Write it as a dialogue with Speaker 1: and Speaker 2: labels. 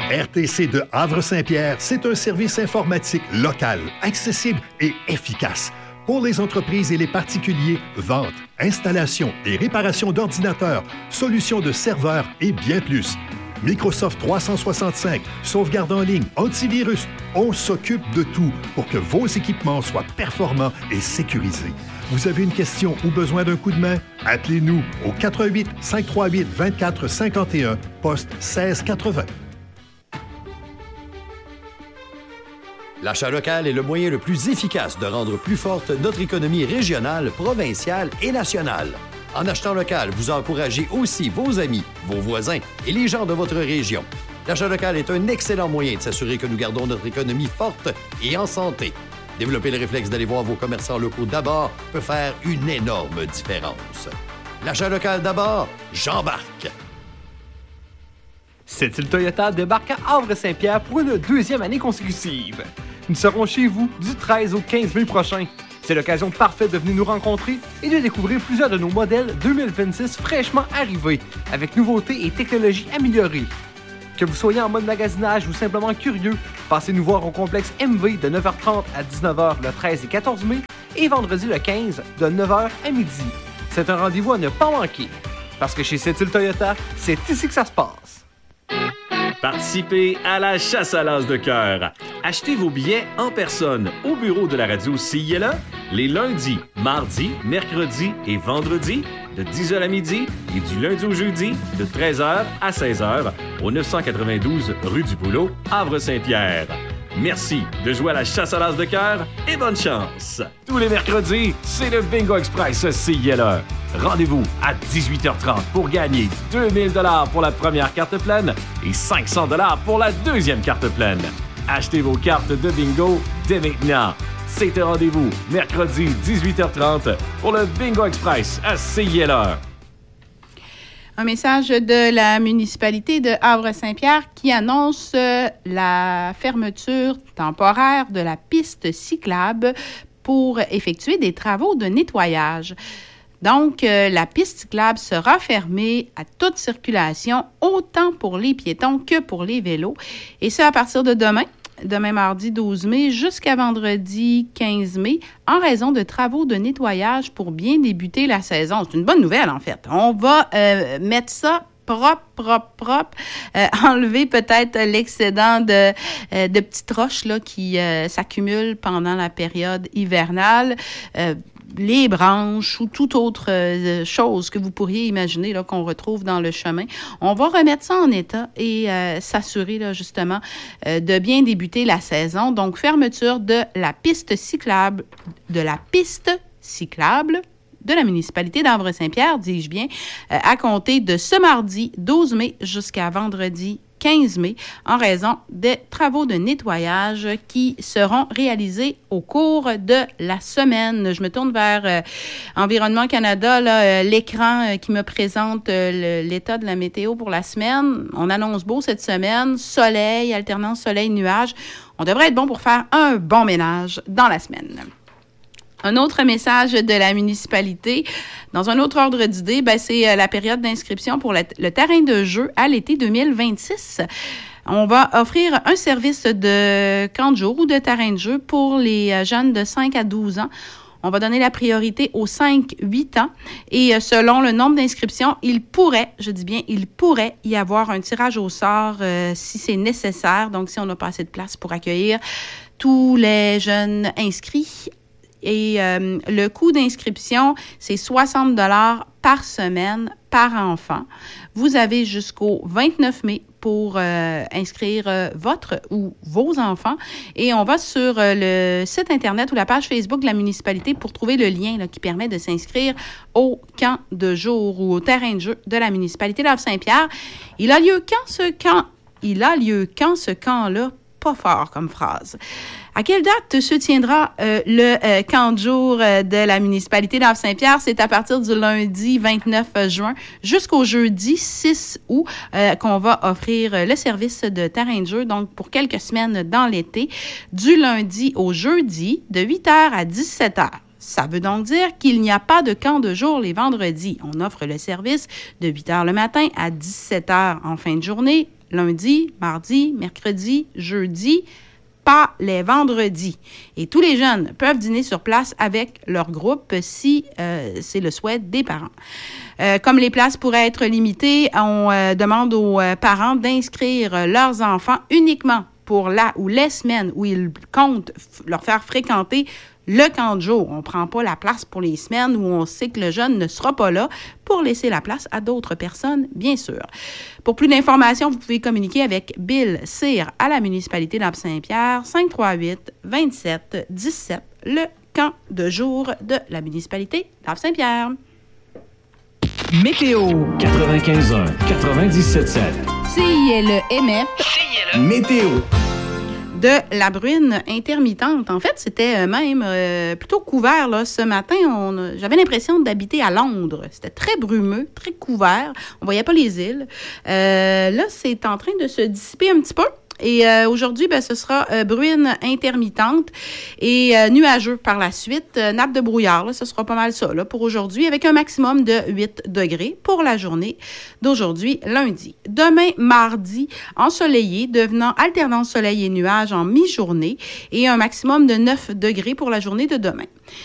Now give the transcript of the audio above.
Speaker 1: RTC de Havre-Saint-Pierre, c'est un service informatique local, accessible et efficace. Pour les entreprises et les particuliers, vente, installation et réparation d'ordinateurs, solutions de serveurs et bien plus. Microsoft 365, sauvegarde en ligne, antivirus, on s'occupe de tout pour que vos équipements soient performants et sécurisés. Vous avez une question ou besoin d'un coup de main? Appelez-nous au 88 538 24 51, poste 1680.
Speaker 2: L'achat local est le moyen le plus efficace de rendre plus forte notre économie régionale, provinciale et nationale. En achetant local, vous encouragez aussi vos amis, vos voisins et les gens de votre région. L'achat local est un excellent moyen de s'assurer que nous gardons notre économie forte et en santé. Développer le réflexe d'aller voir vos commerçants locaux d'abord peut faire une énorme différence. L'achat local d'abord, j'embarque!
Speaker 3: Sept-Îles Toyota débarque à Havre-Saint-Pierre pour une deuxième année consécutive. Nous serons chez vous du 13 au 15 mai prochain. C'est l'occasion parfaite de venir nous rencontrer et de découvrir plusieurs de nos modèles 2026 fraîchement arrivés, avec nouveautés et technologies améliorées. Que vous soyez en mode magasinage ou simplement curieux, passez nous voir au complexe MV de 9h30 à 19h le 13 et 14 mai et vendredi le 15 de 9h à midi. C'est un rendez-vous à ne pas manquer, parce que chez Sept-Îles Toyota, c'est ici que ça se passe.
Speaker 4: Participez à la chasse à l'as de cœur. Achetez vos billets en personne au bureau de la radio CILA les lundis, mardis, mercredis et vendredis de 10h à midi et du lundi au jeudi de 13h à 16h au 992 rue du Boulot, Havre-Saint-Pierre. Merci de jouer à la chasse à l'as de cœur et bonne chance! Tous les mercredis, c'est le Bingo Express CILA. Rendez-vous à 18h30 pour gagner 2000 $ pour la première carte pleine et 500 $ pour la deuxième carte pleine. Achetez vos cartes de bingo dès maintenant. C'est un rendez-vous mercredi 18h30 pour le Bingo Express à CILA.
Speaker 5: Un message de la municipalité de Havre-Saint-Pierre qui annonce la fermeture temporaire de la piste cyclable pour effectuer des travaux de nettoyage. Donc, la piste cyclable sera fermée à toute circulation, autant pour les piétons que pour les vélos. Et ça à partir de demain mardi 12 mai jusqu'à vendredi 15 mai, en raison de travaux de nettoyage pour bien débuter la saison. C'est une bonne nouvelle, en fait. On va mettre ça propre. Enlever peut-être l'excédent de petites roches là, qui s'accumulent pendant la période hivernale. Les branches ou toute autre chose que vous pourriez imaginer là, qu'on retrouve dans le chemin. On va remettre ça en état et s'assurer là, justement de bien débuter la saison. Donc, fermeture de la piste cyclable de la municipalité d'Havre-Saint-Pierre, dis-je bien, à compter de ce mardi 12 mai jusqu'à vendredi 15 mai, en raison des travaux de nettoyage qui seront réalisés au cours de la semaine. Je me tourne vers Environnement Canada, là, l'écran qui me présente l'état de la météo pour la semaine. On annonce beau cette semaine, soleil, alternance soleil-nuage. On devrait être bon pour faire un bon ménage dans la semaine. Un autre message de la municipalité, dans un autre ordre d'idée, c'est la période d'inscription pour le terrain de jeu à l'été 2026. On va offrir un service de camp de jour ou de terrain de jeu pour les jeunes de 5 à 12 ans. On va donner la priorité aux 5-8 ans et selon le nombre d'inscriptions, il pourrait y avoir un tirage au sort si c'est nécessaire. Donc, si on n'a pas assez de place pour accueillir tous les jeunes inscrits. Et le coût d'inscription, c'est 60 $ par semaine, par enfant. Vous avez jusqu'au 29 mai pour inscrire votre ou vos enfants. Et on va sur le site Internet ou la page Facebook de la municipalité pour trouver le lien là, qui permet de s'inscrire au camp de jour ou au terrain de jeu de la municipalité d'Havre-Saint-Pierre. Il a lieu quand ce camp-là? Pas fort comme phrase. À quelle date se tiendra le camp de jour de la municipalité d'Havre-Saint-Pierre? C'est à partir du lundi 29 juin jusqu'au jeudi 6 août qu'on va offrir le service de terrain de jeu, donc pour quelques semaines dans l'été, du lundi au jeudi de 8h à 17h. Ça veut donc dire qu'il n'y a pas de camp de jour les vendredis. On offre le service de 8h le matin à 17h en fin de journée, lundi, mardi, mercredi, jeudi, pas les vendredis. Et tous les jeunes peuvent dîner sur place avec leur groupe si c'est le souhait des parents. Comme les places pourraient être limitées, on demande aux parents d'inscrire leurs enfants uniquement pour la ou les semaines où ils comptent leur faire fréquenter le camp de jour. On ne prend pas la place pour les semaines où on sait que le jeune ne sera pas là pour laisser la place à d'autres personnes, bien sûr. Pour plus d'informations, vous pouvez communiquer avec Bill Cyr à la municipalité d'Aube-Saint-Pierre, 538-27-17, le camp de jour de la municipalité d'Aube-Saint-Pierre.
Speaker 6: Météo 95.1, 97.7.
Speaker 5: CILE-MF.
Speaker 6: Météo.
Speaker 5: De la bruine intermittente. En fait, c'était même plutôt couvert là, ce matin. J'avais l'impression d'habiter à Londres. C'était très brumeux, très couvert. On voyait pas les îles. Là, c'est en train de se dissiper un petit peu. Et aujourd'hui, ce sera bruine intermittente et nuageux par la suite. Nappe de brouillard, là, ce sera pas mal ça là, pour aujourd'hui, avec un maximum de 8 degrés pour la journée d'aujourd'hui, lundi. Demain, mardi, ensoleillé, devenant alternance soleil et nuages en mi-journée et un maximum de 9 degrés pour la journée de demain.